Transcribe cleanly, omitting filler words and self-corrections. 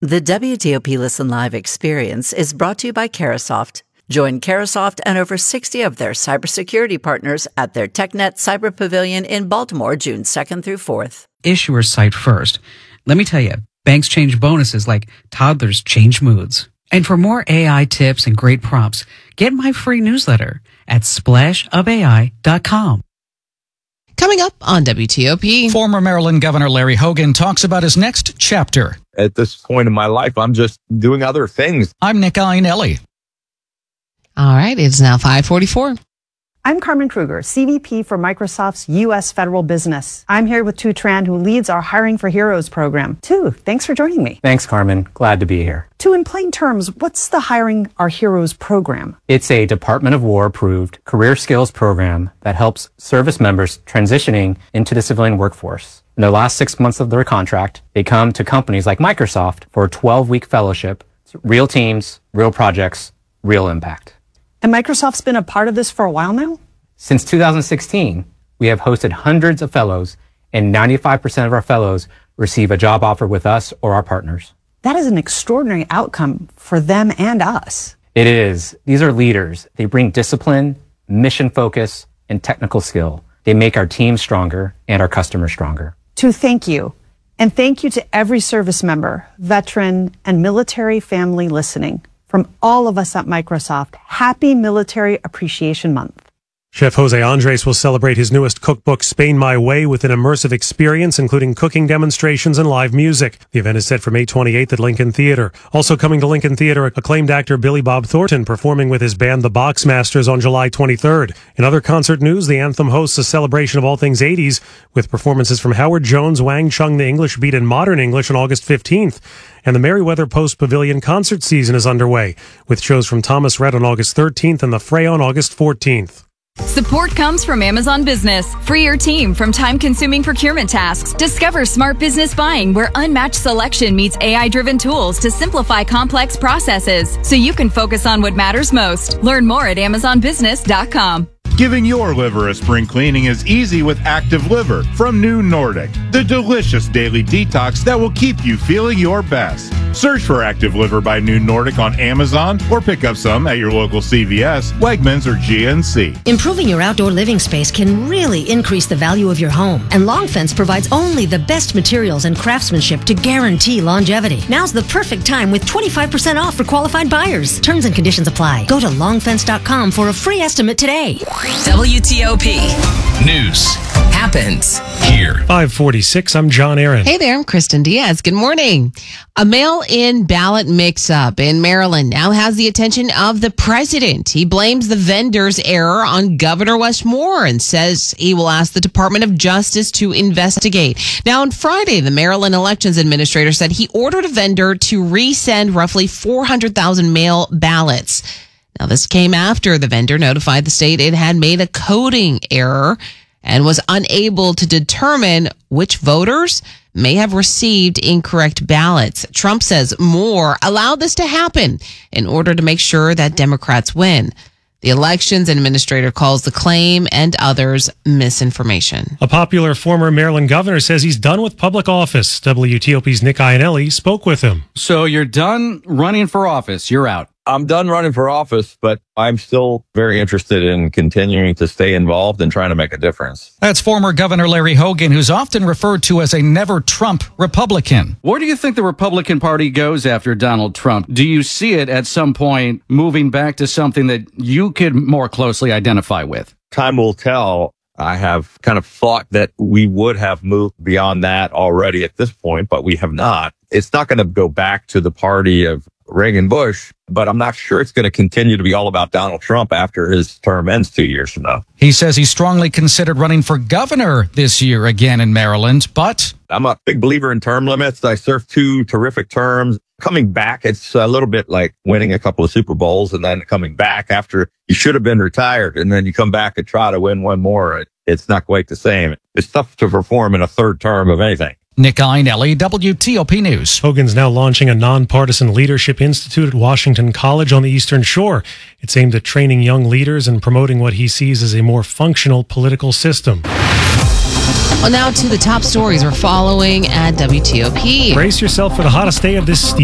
The WTOP Listen Live experience is brought to you by Carahsoft. Join Carahsoft and over 60 of their cybersecurity partners at their TechNet Cyber Pavilion in Baltimore, June 2nd through 4th. Issuers cite first. Let me tell you, banks change bonuses like toddlers change moods. And for more AI tips and great prompts, get my free newsletter at splashofai.com. Coming up on WTOP. Former Maryland Governor Larry Hogan talks about his next chapter. At this point in my life, I'm just doing other things. I'm Nick Iannelli. All right, it's now 5:44. I'm Carmen Kruger, CVP for Microsoft's U.S. Federal Business. I'm here with Tu Tran, who leads our Hiring for Heroes program. Tu, thanks for joining me. Thanks, Carmen. Glad to be here. Tu, in plain terms, what's the Hiring Our Heroes program? It's a Department of War approved career skills program that helps service members transitioning into the civilian workforce. In the last 6 months of their contract, they come to companies like Microsoft for a 12-week fellowship. It's real teams, real projects, real impact. And Microsoft's been a part of this for a while now? Since 2016, we have hosted hundreds of fellows, and 95% of our fellows receive a job offer with us or our partners. That is an extraordinary outcome for them and us. It is. These are leaders. They bring discipline, mission focus, and technical skill. They make our team stronger and our customers stronger. Tu, thank you. And thank you to every service member, veteran, and military family listening. From all of us at Microsoft, happy Military Appreciation Month. Chef Jose Andres will celebrate his newest cookbook, Spain My Way, with an immersive experience, including cooking demonstrations and live music. The event is set for May 28th at Lincoln Theater. Also coming to Lincoln Theater, acclaimed actor Billy Bob Thornton performing with his band The Boxmasters on July 23rd. In other concert news, the Anthem hosts a celebration of all things 80s with performances from Howard Jones, Wang Chung, The English Beat, and Modern English on August 15th. And the Merriweather Post Pavilion concert season is underway, with shows from Thomas Rhett on August 13th and The Fray on August 14th. Support comes from Amazon Business. Free your team from time-consuming procurement tasks. Discover smart business buying where unmatched selection meets AI-driven tools to simplify complex processes so you can focus on what matters most. Learn more at amazonbusiness.com. Giving your liver a spring cleaning is easy with Active Liver from New Nordic, the delicious daily detox that will keep you feeling your best. Search for Active Liver by New Nordic on Amazon or pick up some at your local CVS, Wegmans, or GNC. Improving your outdoor living space can really increase the value of your home, and Long Fence provides only the best materials and craftsmanship to guarantee longevity. Now's the perfect time with 25% off for qualified buyers. Terms and conditions apply. Go to longfence.com for a free estimate today. WTOP News happens here. 5:46. I'm John Aaron. Hey there, I'm Kristen Diaz. Good morning. A mail-in ballot mix-up in Maryland now has the attention of the president. He blames the vendor's error on Governor Wes Moore and says he will ask the Department of Justice to investigate. Now, on Friday, the Maryland Elections Administrator said he ordered a vendor to resend roughly 400,000 mail ballots. Now, this came after the vendor notified the state it had made a coding error and was unable to determine which voters may have received incorrect ballots. Trump says Moore allowed this to happen in order to make sure that Democrats win. The elections administrator calls the claim and others misinformation. A popular former Maryland governor says he's done with public office. WTOP's Nick Iannelli spoke with him. So you're done running for office. You're out. I'm done running for office, but I'm still very interested in continuing to stay involved and trying to make a difference. That's former Governor Larry Hogan, who's often referred to as a never-Trump Republican. Where do you think the Republican Party goes after Donald Trump? Do you see it at some point moving back to something that you could more closely identify with? Time will tell. I have kind of thought that we would have moved beyond that already at this point, but we have not. It's not going to go back to the party of Reagan Bush, but I'm not sure it's going to continue to be all about Donald Trump after his term ends 2 years from now. He says he strongly considered running for governor this year again in Maryland, but I'm a big believer in term limits. I served 2 terrific terms. Coming back, it's a little bit like winning a couple of Super Bowls and then coming back after you should have been retired, and then you come back and try to win one more. It's not quite the same. It's tough to perform in a third term of anything. Nick Iannelli, WTOP News. Hogan's now launching a nonpartisan leadership institute at Washington College on the Eastern Shore. It's aimed at training young leaders and promoting what he sees as a more functional political system. Well, now to the top stories we're following at WTOP. Brace yourself for the hottest day of this